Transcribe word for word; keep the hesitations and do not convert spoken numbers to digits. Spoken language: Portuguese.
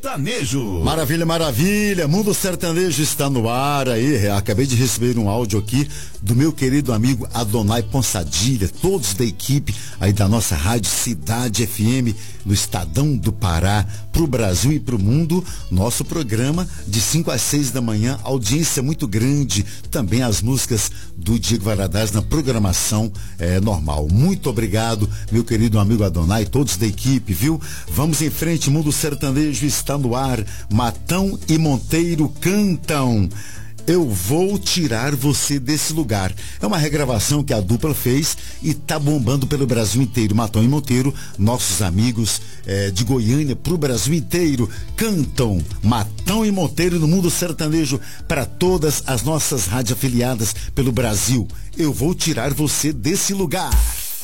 Sertanejo. Maravilha, maravilha. Mundo Sertanejo está no ar aí. Acabei de receber um áudio aqui do meu querido amigo Adonai Ponsadilha, todos da equipe aí da nossa rádio Cidade F M, no Estadão do Pará, pro Brasil e pro mundo. Nosso programa de cinco às seis da manhã, audiência muito grande. Também as músicas do Diego Valadares na programação é, normal. Muito obrigado, meu querido amigo Adonai, todos da equipe, viu? Vamos em frente, Mundo Sertanejo está no ar. Matão e Monteiro cantam Eu Vou Tirar Você Desse Lugar. É uma regravação que a dupla fez e tá bombando pelo Brasil inteiro. Matão e Monteiro, nossos amigos é, de Goiânia pro Brasil inteiro, cantam Matão e Monteiro no Mundo Sertanejo para todas as nossas rádios afiliadas pelo Brasil. Eu Vou Tirar Você Desse Lugar.